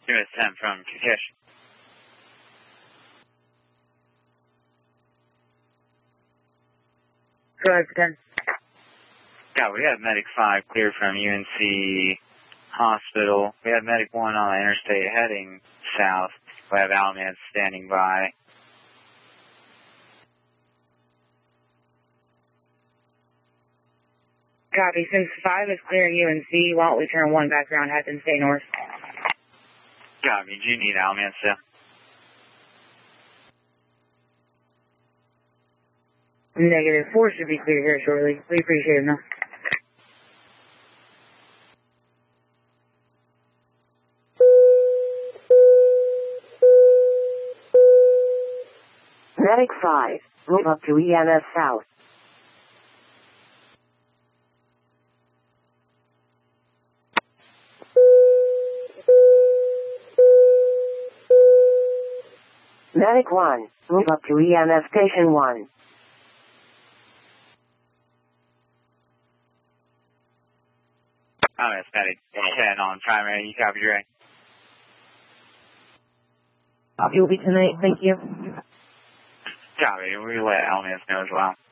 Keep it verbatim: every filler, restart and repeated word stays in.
U S ten from Kish. Correct, ten. Yeah, we have Medic five clear from U N C Hospital. We have Medic one on the interstate heading south. We have Alamance standing by. Copy. Since five is clearing U N C, why don't we turn one back around, have them stay north? Copy. Do you need Alamance still? Negative. Four should be clear here shortly. We appreciate it enough. Medic five, move up to E N S South. Medic one, move up to E M S Station one. Oh, that's Medic ten on primary. You copy, Dre? Copy will be tonight. Thank you. Copy. We'll let Alamance know as well.